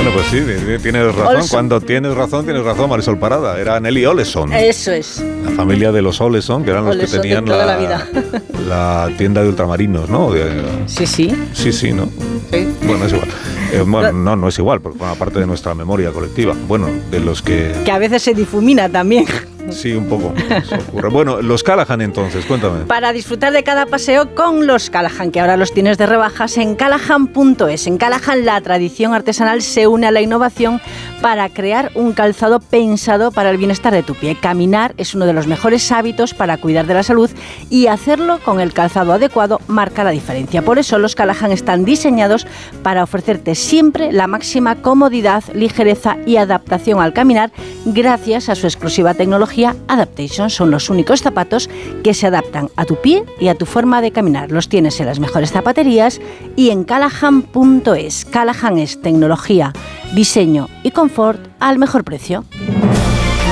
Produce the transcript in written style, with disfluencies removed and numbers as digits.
Bueno, pues sí, tienes razón. Olson. Cuando tienes razón, Marisol Parada. Era Nelly Oleson. Eso es. La familia de los Oleson, que eran los Oleson que tenían de toda la vida. la tienda de ultramarinos, ¿no? Sí, sí. Sí, ¿no? Sí. Bueno, es igual. No es igual, porque forma parte de nuestra memoria colectiva. Bueno, de los que... Que a veces se difumina también. Sí, un poco. Eso ocurre. Bueno, los Callahan entonces, cuéntame. Para disfrutar de cada paseo con los Callahan, que ahora los tienes de rebajas en Callahan.es. En Callahan la tradición artesanal se une a la innovación para crear un calzado pensado para el bienestar de tu pie. Caminar es uno de los mejores hábitos para cuidar de la salud y hacerlo con el calzado adecuado marca la diferencia. Por eso los Callahan están diseñados para ofrecerte siempre la máxima comodidad, ligereza y adaptación al caminar gracias a su exclusiva tecnología Adaptation. Son los únicos zapatos que se adaptan a tu pie y a tu forma de caminar. Los tienes en las mejores zapaterías y en Callahan.es. Callahan es tecnología, diseño y confort al mejor precio.